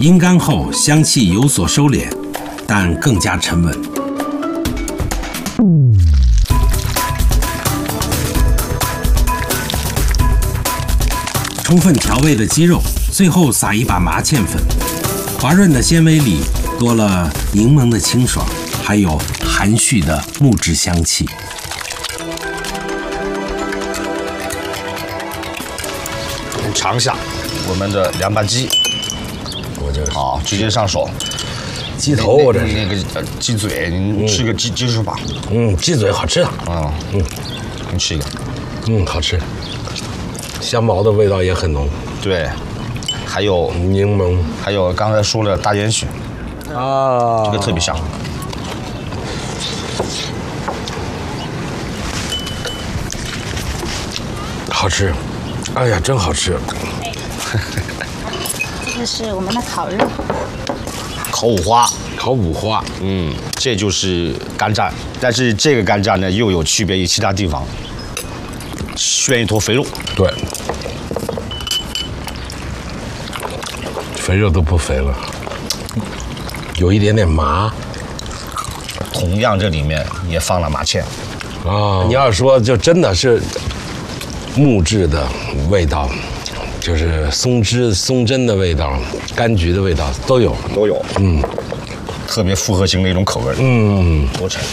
阴干后香气有所收敛，但更加沉稳。充分调味的鸡肉，最后撒一把麻芡粉，滑润的纤维里多了柠檬的清爽，还有含蓄的木质香气。 尝一下我们的凉拌鸡， 我这好，直接上手。 鸡头，我这是那个鸡嘴，你吃个鸡翅吧。 鸡嘴好吃的。 你吃一个。 好吃。香茅的味道也很浓。 对，还有柠檬， 还有刚才说了大烟熏，这个特别香。 好吃，哎呀，真好吃。 这个是我们的烤肉， 烤五花， 烤五花， 这就是干蘸，但是这个干蘸呢又有区别于其他地方，炫一坨肥肉。 对，肥肉都不肥了，有一点点麻。 同样，这里面也放了麻芡。 你要说就真的是木质的味道，就是松枝、松针的味道、柑橘的味道都有， 都有。特别复合型的一种口味。多吃。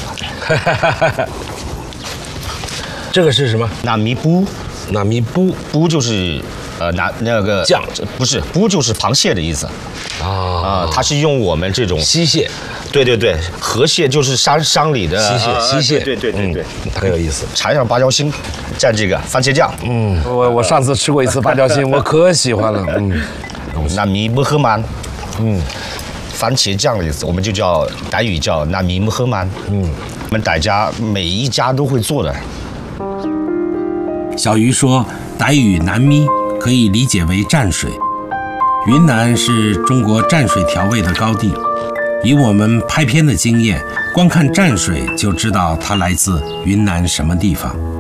这个是什么？ 纳米布， 纳米布， 布就是那个酱， 不是布就是螃蟹的意思。它是用我们这种溪蟹。 对，河蟹就是山里的溪蟹， 对， 很有意思。 柴上芭蕉心，蘸这个番茄酱。 我上次吃过一次芭蕉心，我可喜欢了。 纳米木赫曼，番茄酱的意思，我们就叫傣语叫纳米木赫曼。我们傣家每一家都会做的。 小鱼说，傣语南咪可以理解为蘸水。云南是中国蘸水调味的高地。以我们拍片的经验，光看蘸水就知道它来自云南什么地方。